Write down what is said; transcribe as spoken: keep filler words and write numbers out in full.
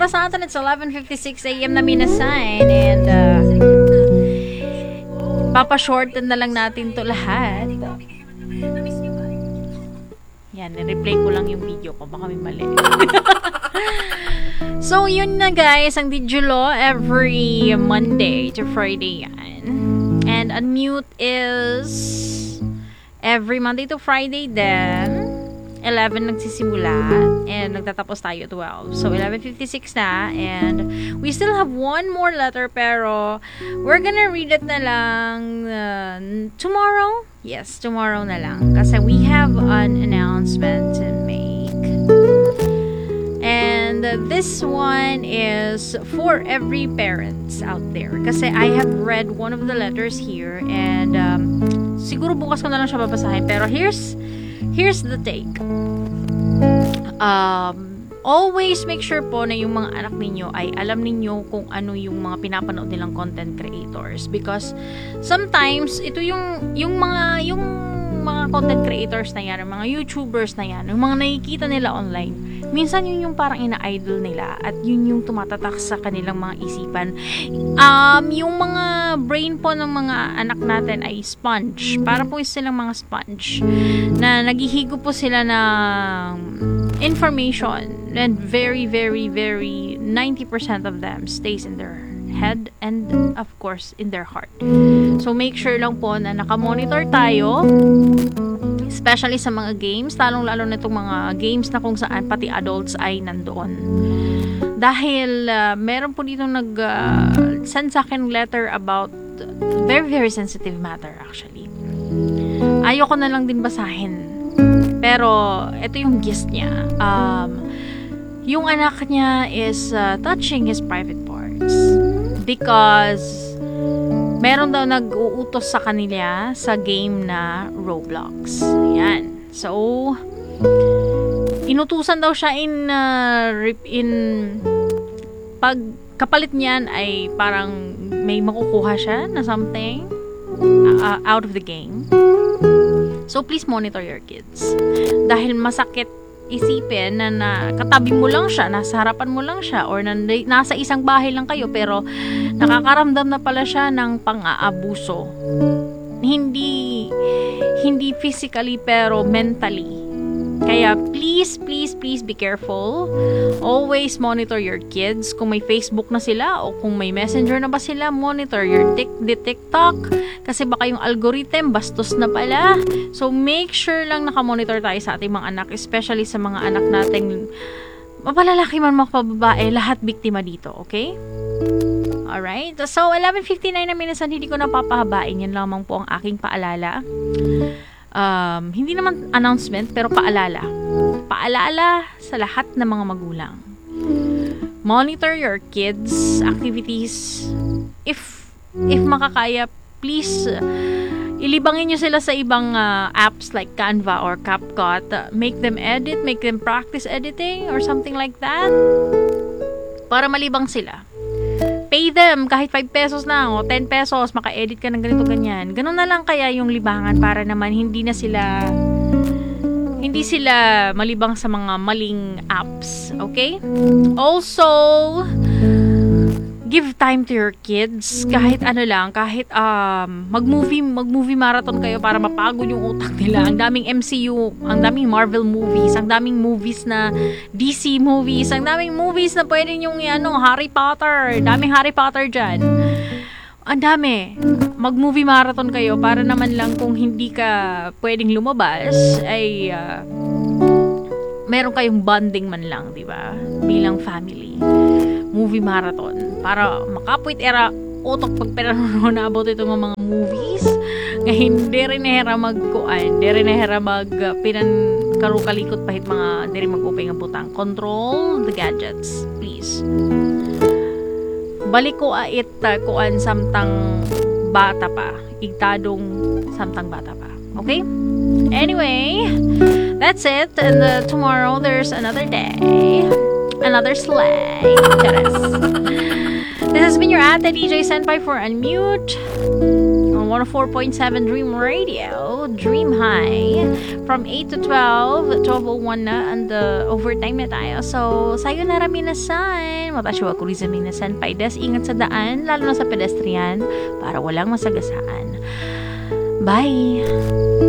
oras natin, it's eleven fifty-six a m na minasan. And, uh, papashorten na lang natin to lahat. Yan, i-replay ko lang yung video ko. Baka may mali. So, yun na guys, ang Digiolo every Monday to Friday yan. And Unmute is every Monday to Friday then. eleven nagsisimula and nagtatapos tayo twelve. So, eleven fifty-six na and we still have one more letter pero we're gonna read it na lang uh, tomorrow. Yes, tomorrow na lang. Kasi we have an announcement to make. And uh, this one is for every parents out there. Kasi I have read one of the letters here and um, siguro bukas ko na lang siya babasahin. Pero here's Here's the take. Um, always make sure po na yung mga anak ninyo ay alam ninyo kung ano yung mga pinapanood nilang content creators. Because sometimes, ito yung, yung mga, yung mga content creators na yan, mga YouTubers na yan, yung mga nakikita nila online, minsan yun yung parang ina-idol nila at yun yung tumatatak sa kanilang mga isipan. Um, yung mga brain po ng mga anak natin ay sponge. Para po silang mga sponge na naghihigo po sila ng information and very, very, very ninety percent of them stays in their head and of course in their heart. So make sure lang po na nakamonitor tayo, especially sa mga games, lalong-lalo na itong mga games na kung saan pati adults ay nandoon. Dahil uh, meron po dito nag uh, send sa akin letter about very very sensitive matter actually. Ayoko na lang din basahin. Pero ito yung gist niya. Um, yung anak niya is uh, touching his private parts because meron daw nag-uutos sa kanila sa game na Roblox. Ayan. So, inutusan daw siya in, uh, in pag kapalit niyan ay parang may makukuha siya na something uh, out of the game. So, please monitor your kids. Dahil masakit isipin na, na katabi mo lang siya, nasa harapan mo lang siya, or na, nasa isang bahay lang kayo, pero nakakaramdam na pala siya ng pang-aabuso. Hindi, hindi physically, pero mentally. Kaya please, please, please be careful. Always monitor your kids. Kung may Facebook na sila o kung may Messenger na ba sila, monitor your tic the TikTok. Kasi baka yung algorithm bastos na pala. So make sure lang nakamonitor tayo sa ating mga anak, especially sa mga anak nating mapalalaki man makapababae, lahat biktima dito, okay? Alright? So eleven fifty-nine na minsan, hindi ko napapahabain. Yan lamang po ang aking paalala. Um, hindi naman announcement, pero paalala. Paalala sa lahat ng mga magulang. Monitor your kids' activities. If, if makakaya, please, uh, ilibangin nyo sila sa ibang uh, apps like Canva or CapCut. Uh, make them edit, make them practice editing or something like that. Para malibang sila. Pay them kahit five pesos lang o ten pesos, maka-edit ka ng ganito ganyan. Ganun na lang kaya yung libangan para naman hindi na sila hindi sila malibang sa mga maling apps, okay? Also, give time to your kids kahit ano lang, kahit um, mag-movie, mag-movie marathon kayo para mapagod yung utak nila. Ang daming M C U, ang daming Marvel movies, ang daming movies na D C movies, ang daming movies na pwede yung ano, Harry Potter, daming Harry Potter dyan. Ang dami. Mag-movie marathon kayo para naman lang kung hindi ka pwedeng lumabas ay uh, meron kayong bonding man lang, di ba? Bilang family. Movie marathon para makapwit era utok pag pinanonood na about itong mga movies nga hindi rin nahira magkuan, hindi rin nahira mag uh, pinan karukalikot pahit mga hindi rin mag-upay nga butang. Control the gadgets, please. Balik ko ait uh, kuan samtang bata pa, igtadong samtang bata pa. Okay? Anyway, that's it. And uh, tomorrow there's another day. Another slay. This has been your Ate D J Senpai for Unmute. one oh four point seven Dream Radio, Dream High. From eight to twelve, twelve oh one na, and uh, overtime na tayo. So, sayonara minasan. Watashi wa kuriza minasan. Paides, ingat sa daan, lalo na sa pedestrian, para walang masagasaan. Bye!